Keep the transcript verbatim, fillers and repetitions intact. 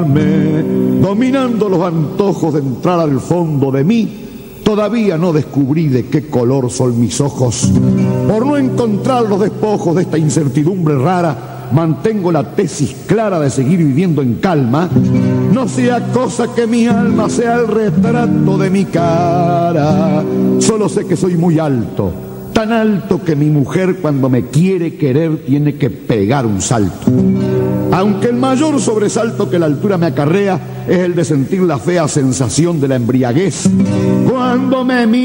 Dominando los antojos de entrar al fondo de mí, todavía no descubrí de qué color son mis ojos. Por no encontrar los despojos de esta incertidumbre rara, mantengo la tesis clara de seguir viviendo en calma. No sea cosa que mi alma sea el retrato de mi cara. Solo sé que soy muy alto, tan alto que mi mujer cuando me quiere querer tiene que pegar un salto. Aunque el mayor sobresalto que la altura me acarrea es el de sentir la fea sensación de la embriaguez cuando me